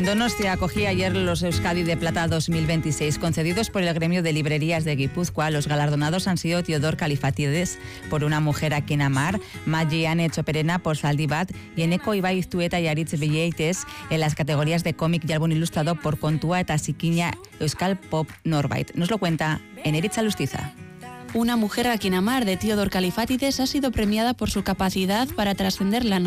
Donostia acogía ayer los Euskadi de Plata 2026, concedidos por el gremio de librerías de Guipúzcoa. Los galardonados han sido Teodor Califatides por Una mujer a quien amar, Maggi Ane Choperena por Zaldibat y Eneko Ibai Iztueta y Aritz Billeites en las categorías de cómic y álbum ilustrado por Kontua eta Zikina Euskal Pop Norbait. Nos lo cuenta Eneritza Lustiza. Una mujer a quien amar de Teodor Califatides ha sido premiada por su capacidad para trascender la